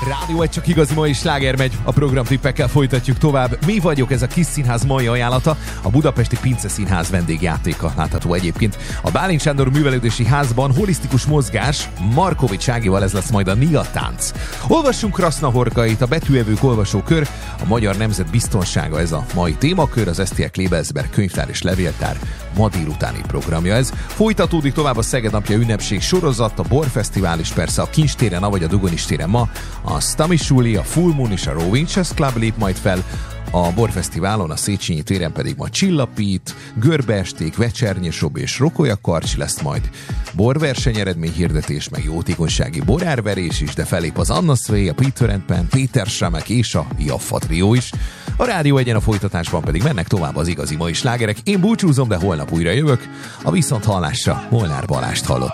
Rádió egy csak igazi mai sláger megy, a programtippekkel folytatjuk tovább. Mi vagyok, ez a Kis Színház mai ajánlata, a Budapesti Pince Színház vendégjátéka látható egyébként. A Bálint Sándor Művelődési Házban holisztikus mozgás, Markovics Ágival ez lesz majd a Nia tánc. Olvassunk Krasznahorkait, a betűevők olvasókör, a Magyar Nemzet biztonsága ez a mai témakör, az STL Klebelsberg könyvtár és levéltár ma délutáni programja ez. Folytatódik tovább a Szeged napja ünnepség sorozat, a Borfesztivál is persze a Kincstéren, avagy a Dugonis téren ma, a Stamisuli, a Full Moon és a Row Winches Club lép majd fel, a Borfesztiválon, a Széchenyi téren pedig ma Csillapít, görbeesték, vecsernyésrob és rokolya karcs lesz majd. Borverseny eredményhirdetés, meg jótékonysági borárverés is, de felép az Anna Sway, a Peter and Pan, Péter Samek és a Jaffa Trio is. A Rádió Egyen a folytatásban pedig mennek tovább az igazi mai slágerek. Én búcsúzom, de holnap újra jövök. A viszonthallásra Molnár Balást hallották.